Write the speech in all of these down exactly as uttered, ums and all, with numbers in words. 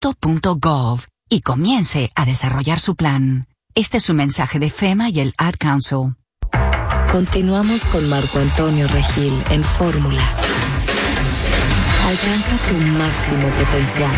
punto gov y comience a desarrollar su plan. Este es un mensaje de FEMA y el Ad Council. Continuamos con Marco Antonio Regil en Fórmula. Alcanza tu máximo potencial.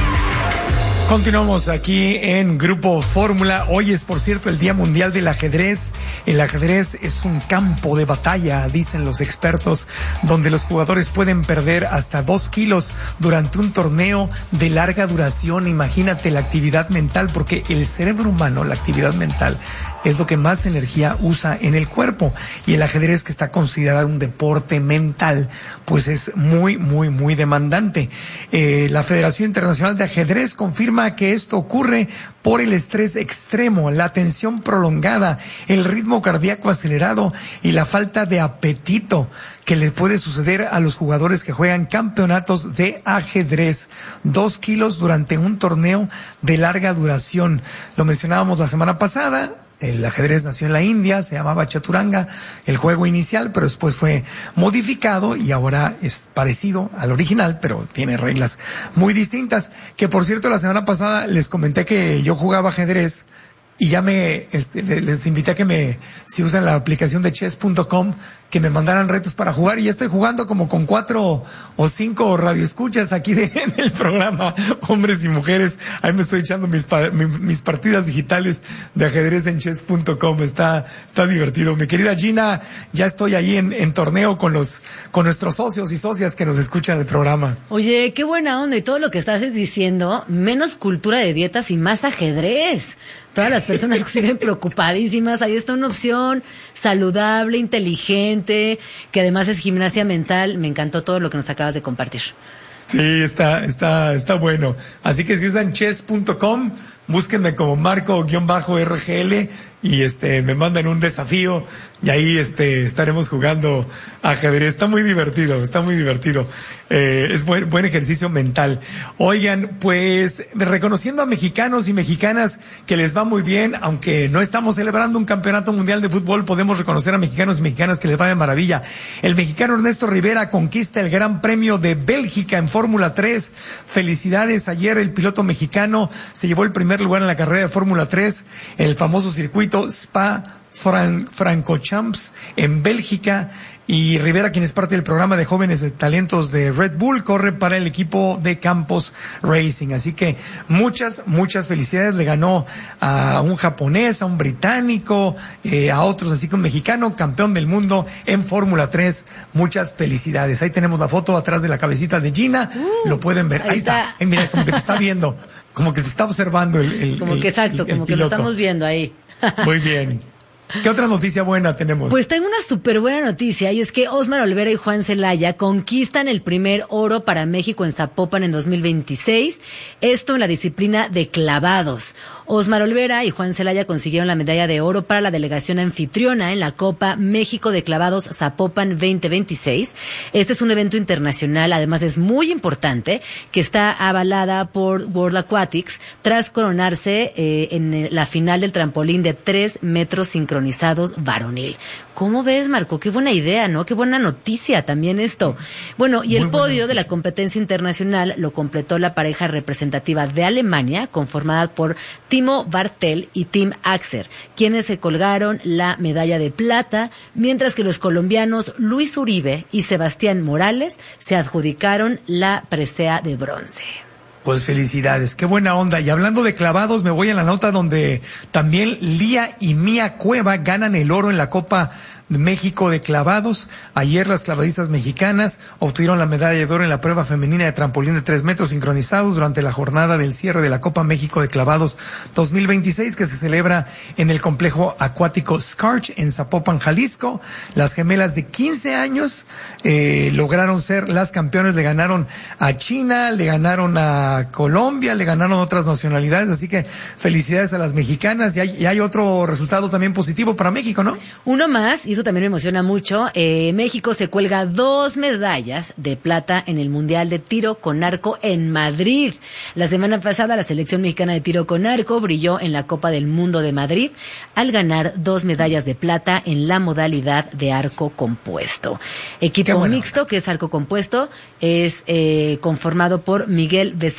Continuamos aquí en Grupo Fórmula. Hoy es, por cierto, el Día Mundial del Ajedrez. El ajedrez es un campo de batalla, dicen los expertos, donde los jugadores pueden perder hasta dos kilos durante un torneo de larga duración. Imagínate la actividad mental, porque el cerebro humano, la actividad mental, es lo que más energía usa en el cuerpo. Y el ajedrez, que está considerado un deporte mental, pues es muy, muy, muy demandante. Eh, la Federación Internacional de Ajedrez confirma que esto ocurre por el estrés extremo, la tensión prolongada, el ritmo cardíaco acelerado y la falta de apetito que les puede suceder a los jugadores que juegan campeonatos de ajedrez. Dos kilos durante un torneo de larga duración. Lo mencionábamos la semana pasada. El ajedrez nació en la India, se llamaba Chaturanga, el juego inicial, pero después fue modificado y ahora es parecido al original, pero tiene reglas muy distintas. Que, por cierto, la semana pasada les comenté que yo jugaba ajedrez y ya me, este, les invité a que me, si usan la aplicación de chess punto com, que me mandaran retos para jugar, y ya estoy jugando como con cuatro o cinco radioescuchas aquí de, en el programa, hombres y mujeres. Ahí me estoy echando mis, mis, mis partidas digitales de ajedrez en chess punto com. Está, está divertido. Mi querida Gina, ya estoy ahí en, en torneo con los, con nuestros socios y socias que nos escuchan el programa. Oye, qué buena onda, y todo lo que estás diciendo, menos cultura de dietas y más ajedrez. Todas las personas que se ven preocupadísimas, ahí está una opción saludable, inteligente, que además es gimnasia mental. Me encantó todo lo que nos acabas de compartir. Sí, está, está, está bueno. Así que si usan chess punto com, búsquenme como Marco-R G L y este, me mandan un desafío y ahí este, estaremos jugando ajedrez. Está muy divertido, está muy divertido. Eh, es buen, buen ejercicio mental. Oigan, pues, reconociendo a mexicanos y mexicanas que les va muy bien, aunque no estamos celebrando un campeonato mundial de fútbol, podemos reconocer a mexicanos y mexicanas que les va de maravilla. El mexicano Ernesto Rivera conquista el Gran Premio de Bélgica en Fórmula tres. Felicidades. Ayer el piloto mexicano se llevó el primer lugar en la carrera de Fórmula tres, el famoso circuito Spa Fran- Francorchamps en Bélgica. Y Rivera, quien es parte del programa de jóvenes de talentos de Red Bull, corre para el equipo de Campos Racing. Así que muchas, muchas felicidades. Le ganó a un japonés, a un británico, eh, a otros, así que un mexicano, campeón del mundo en Fórmula tres. Muchas felicidades. Ahí tenemos la foto atrás de la cabecita de Gina. Uh, Lo pueden ver. Ahí, ahí está. está. Eh, mira, como que te está viendo, como que te está observando el, el Como el, que exacto, el, el como que piloto. lo estamos viendo ahí. Muy bien. ¿Qué otra noticia buena tenemos? Pues tengo una súper buena noticia, y es que Osmar Olvera y Juan Celaya conquistan el primer oro para México en Zapopan en dos mil veintiséis, esto en la disciplina de clavados. Osmar Olvera y Juan Celaya consiguieron la medalla de oro para la delegación anfitriona en la Copa México de Clavados Zapopan veinte veintiséis. Este es un evento internacional, además es muy importante, que está avalada por World Aquatics tras coronarse eh, en la final del trampolín de tres metros sincronizados varonil. ¿Cómo ves, Marco? Qué buena idea, ¿no? Qué buena noticia también esto. Bueno, y el podio de la competencia internacional lo completó la pareja representativa de Alemania, conformada por Timo Bartel y Tim Axer, quienes se colgaron la medalla de plata, mientras que los colombianos Luis Uribe y Sebastián Morales se adjudicaron la presea de bronce. Pues felicidades, qué buena onda. Y hablando de clavados, me voy a la nota donde también Lía y Mía Cueva ganan el oro en la Copa México de clavados. Ayer las clavadistas mexicanas obtuvieron la medalla de oro en la prueba femenina de trampolín de tres metros sincronizados durante la jornada del cierre de la Copa México de clavados dos mil veintiséis, que se celebra en el complejo acuático Scarch en Zapopan, Jalisco. Las gemelas de quince años eh, lograron ser las campeones, le ganaron a China, le ganaron a Colombia, le ganaron otras nacionalidades, así que felicidades a las mexicanas. Y hay, y hay otro resultado también positivo para México, ¿no? Uno más, y eso también me emociona mucho. Eh, México se cuelga dos medallas de plata en el Mundial de Tiro con Arco en Madrid. La semana pasada la selección mexicana de tiro con arco brilló en la Copa del Mundo de Madrid al ganar dos medallas de plata en la modalidad de arco compuesto. Equipo bueno. mixto, que es arco compuesto, es eh, conformado por Miguel Becerra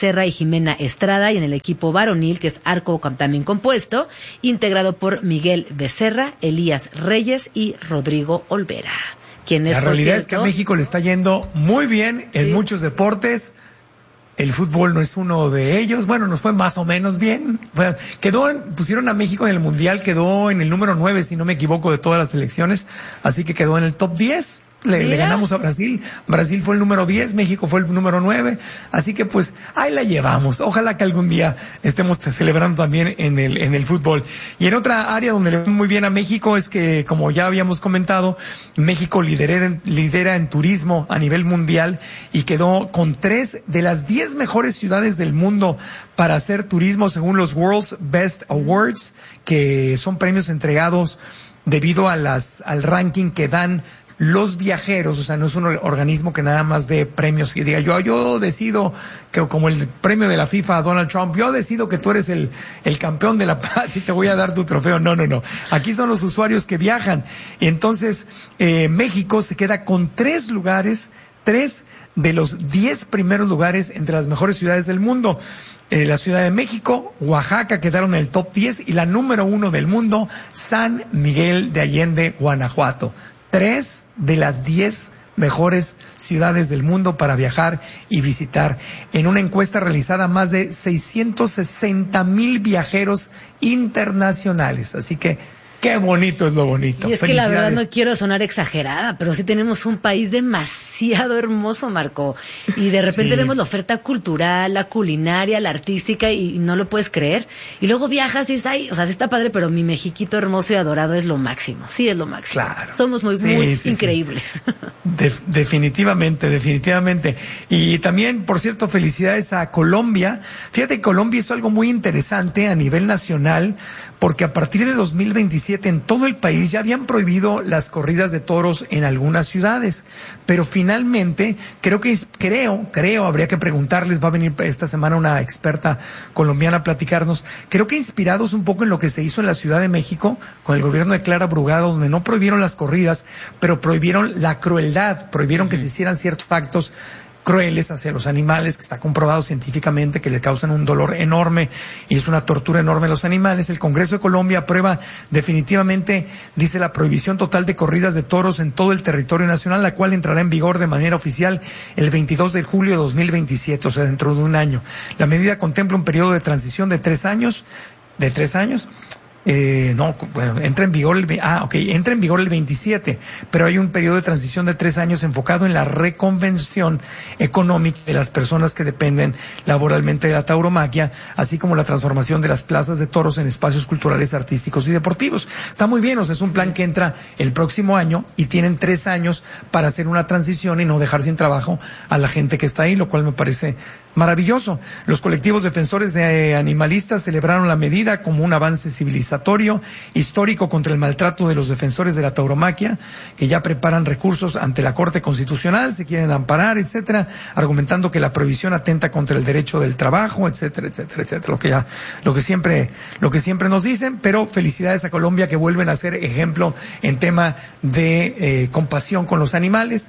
Becerra y Jimena Estrada, y en el equipo varonil, que es arco también compuesto, integrado por Miguel Becerra, Elías Reyes y Rodrigo Olvera. Quien es, la realidad es que a México le está yendo muy bien en sí. muchos deportes. El fútbol no es uno de ellos. Bueno, nos fue más o menos bien. Bueno, quedó, en, pusieron a México en el Mundial, quedó en el número nueve, si no me equivoco, de todas las selecciones. Así que quedó en el top diez. Le, le ganamos a Brasil. Brasil fue el número diez, México fue el número nueve. Así que pues ahí la llevamos. Ojalá que algún día estemos celebrando también en el, en el fútbol. Y en otra área donde le va muy bien a México es que, como ya habíamos comentado, México lidera en, lidera en turismo a nivel mundial y quedó con tres de las diez mejores ciudades del mundo para hacer turismo según los World's Best Awards, que son premios entregados debido a las, al ranking que dan los viajeros. O sea, no es un organismo que nada más dé premios y diga yo, yo decido que, como el premio de la FIFA a Donald Trump, yo decido que tú eres el, el campeón de la paz y te voy a dar tu trofeo. No, no, no. Aquí son los usuarios que viajan. Y entonces, eh, México se queda con tres lugares, tres de los diez primeros lugares entre las mejores ciudades del mundo. Eh, la Ciudad de México, Oaxaca quedaron en el top diez y la número uno del mundo, San Miguel de Allende, Guanajuato. Tres de las diez mejores ciudades del mundo para viajar y visitar. En una encuesta realizada, más de seiscientos sesenta mil viajeros internacionales. Así que qué bonito es lo bonito. Y es que la verdad no quiero sonar exagerada, pero sí tenemos un país demasiado hermoso, Marco. Y de repente sí. vemos la oferta cultural, la culinaria, la artística y no lo puedes creer. Y luego viajas y está ahí, o sea, sí está padre, pero mi Mexiquito hermoso y adorado es lo máximo. Sí, es lo máximo. Claro. Somos muy, sí, muy sí, increíbles. Sí. De, definitivamente, definitivamente. Y también, por cierto, felicidades a Colombia. Fíjate, Colombia hizo algo muy interesante a nivel nacional, porque a partir de dos mil veintisiete en todo el país ya habían prohibido las corridas de toros en algunas ciudades, pero finalmente creo que creo creo habría que preguntarles, va a venir esta semana una experta colombiana a platicarnos. Creo que inspirados un poco en lo que se hizo en la Ciudad de México con el gobierno de Clara Brugada, donde no prohibieron las corridas, pero prohibieron la crueldad, prohibieron que se hicieran ciertos actos crueles hacia los animales, que está comprobado científicamente que le causan un dolor enorme y es una tortura enorme a los animales. El Congreso de Colombia aprueba definitivamente, dice, la prohibición total de corridas de toros en todo el territorio nacional, la cual entrará en vigor de manera oficial el veintidós de julio de dos mil veintisiete, o sea, dentro de un año. La medida contempla un periodo de transición de tres años, de tres años, Eh, no, bueno, entra en vigor el, ah, ok, entra en vigor el veintisiete, pero hay un periodo de transición de tres años enfocado en la reconvención económica de las personas que dependen laboralmente de la tauromaquia, así como la transformación de las plazas de toros en espacios culturales, artísticos y deportivos. Está muy bien, o sea, es un plan que entra el próximo año y tienen tres años para hacer una transición y no dejar sin trabajo a la gente que está ahí, lo cual me parece maravilloso. Los colectivos defensores de animalistas celebraron la medida como un avance civilizatorio histórico contra el maltrato de los defensores de la tauromaquia, que ya preparan recursos ante la Corte Constitucional, se quieren amparar, etcétera, argumentando que la prohibición atenta contra el derecho del trabajo, etcétera, etcétera, etcétera, lo que ya, lo que siempre, lo que siempre nos dicen. Pero felicidades a Colombia, que vuelven a ser ejemplo en tema de eh, compasión con los animales.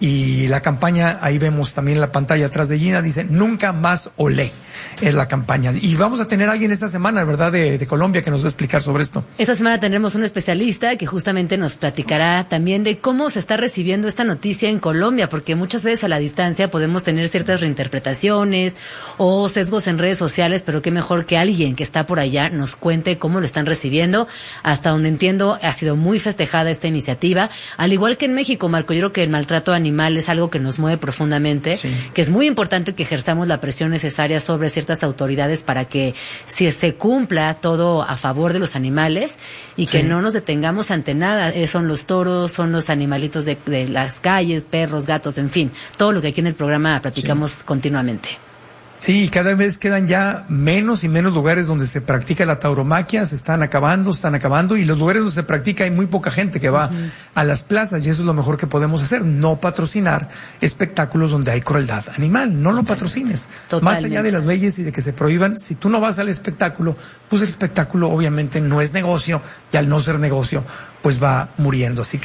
Y la campaña, ahí vemos también en la pantalla atrás de Gina, dice nunca más olé, es la campaña. Y vamos a tener a alguien esta semana, ¿verdad?, de, de Colombia, que nos va a explicar sobre esto. Esta semana tendremos un especialista que justamente nos platicará también de cómo se está recibiendo esta noticia en Colombia, porque muchas veces a la distancia podemos tener ciertas reinterpretaciones o sesgos en redes sociales, pero qué mejor que alguien que está por allá nos cuente cómo lo están recibiendo. Hasta donde entiendo, ha sido muy festejada esta iniciativa, al igual que en México, Marco. Yo creo que el maltrato animal es algo que nos mueve profundamente, sí. que es muy importante que ejerzamos la presión necesaria sobre ciertas autoridades para que si se cumpla todo a favor de los animales y sí. que no nos detengamos ante nada. Eh, son los toros, son los animalitos de, de las calles, perros, gatos, en fin, todo lo que aquí en el programa platicamos sí. continuamente. Sí, cada vez quedan ya menos y menos lugares donde se practica la tauromaquia, se están acabando, están acabando, y los lugares donde se practica hay muy poca gente que va uh-huh. a las plazas, y eso es lo mejor que podemos hacer, no patrocinar espectáculos donde hay crueldad animal, no lo patrocines. Totalmente. Más allá de las leyes y de que se prohíban, si tú no vas al espectáculo, pues el espectáculo obviamente no es negocio, y al no ser negocio, pues va muriendo. Así que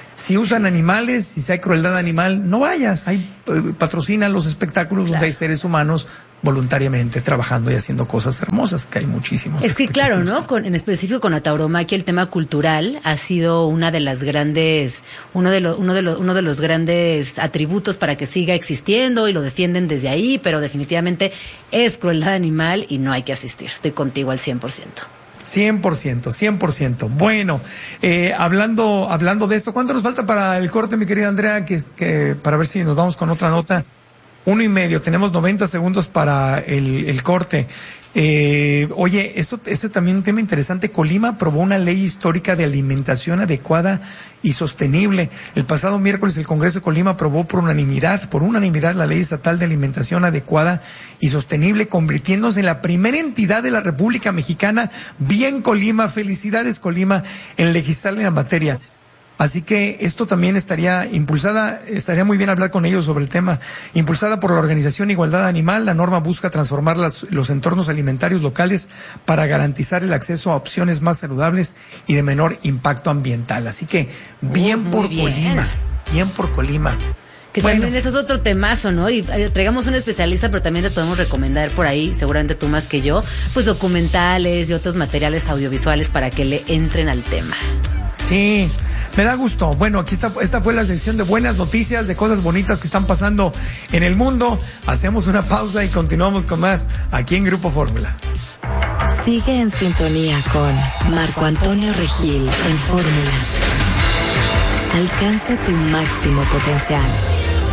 Si usan animales, si hay crueldad animal, no vayas. Hay, eh, patrocina los espectáculos claro. donde hay seres humanos voluntariamente trabajando y haciendo cosas hermosas, que hay muchísimos. Es que claro, ¿no? Con, en específico con la tauromaquia, el tema cultural ha sido una de las grandes, uno de los, uno de los, uno de los grandes atributos para que siga existiendo y lo defienden desde ahí, pero definitivamente es crueldad animal y no hay que asistir. Estoy contigo al cien por ciento. cien por ciento, cien por ciento. Bueno, eh, hablando, hablando de esto, ¿cuánto nos falta para el corte, mi querida Andrea? Que, que, para ver si nos vamos con otra nota. Uno y medio, tenemos noventa segundos para el, el corte. Eh, oye, esto, este también un tema interesante. Colima aprobó una ley histórica de alimentación adecuada y sostenible. El pasado miércoles el Congreso de Colima aprobó por unanimidad, por unanimidad la Ley Estatal de Alimentación Adecuada y Sostenible, convirtiéndose en la primera entidad de la República Mexicana, bien Colima, felicidades Colima, en legislar en la materia. Así que esto también estaría impulsada, estaría muy bien hablar con ellos sobre el tema. Impulsada por la Organización Igualdad Animal, la norma busca transformar las, los entornos alimentarios locales para garantizar el acceso a opciones más saludables y de menor impacto ambiental. Así que bien uh, por bien. Colima, bien por Colima. Que bueno. También eso es otro temazo, ¿no? Y traigamos un especialista, pero también les podemos recomendar por ahí, seguramente tú más que yo, pues documentales y otros materiales audiovisuales para que le entren al tema. Sí, me da gusto. Bueno, aquí está, esta fue la sección de buenas noticias, de cosas bonitas que están pasando en el mundo. Hacemos una pausa y continuamos con más aquí en Grupo Fórmula. Sigue en sintonía con Marco Antonio Regil en Fórmula. Alcanza tu máximo potencial.